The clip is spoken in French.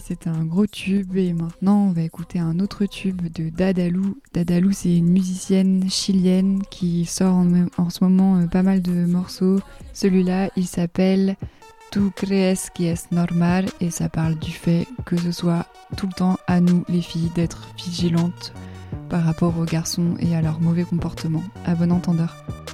c'était un gros tube et maintenant on va écouter un autre tube de Dadalou. Dadalou, c'est une musicienne chilienne qui sort en ce moment pas mal de morceaux. Celui-là, il s'appelle Tu crees que es normal et ça parle du fait que ce soit tout le temps à nous les filles d'être vigilantes par rapport aux garçons et à leur mauvais comportement. À bon entendeur.